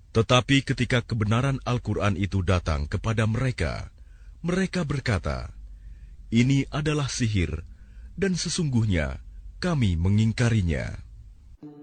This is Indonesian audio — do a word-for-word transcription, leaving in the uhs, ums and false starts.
Tetapi ketika kebenaran Al-Quran itu datang kepada mereka, mereka berkata, "Ini adalah sihir, dan sesungguhnya kami mengingkarinya."